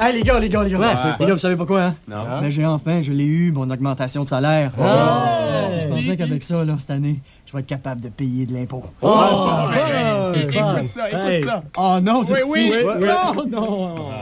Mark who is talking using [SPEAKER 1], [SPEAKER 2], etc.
[SPEAKER 1] Hey, les gars.
[SPEAKER 2] Ouais.
[SPEAKER 1] Les gars, vous savez pas quoi, hein?
[SPEAKER 3] Non.
[SPEAKER 1] Mais je l'ai eu, mon augmentation de salaire. Je pense bien qu'avec ça, là, cette année, je vais être capable de payer de l'impôt.
[SPEAKER 2] C'est
[SPEAKER 4] Écoute ça.
[SPEAKER 1] Oh non, c'est
[SPEAKER 4] Oui.
[SPEAKER 1] fou. Non.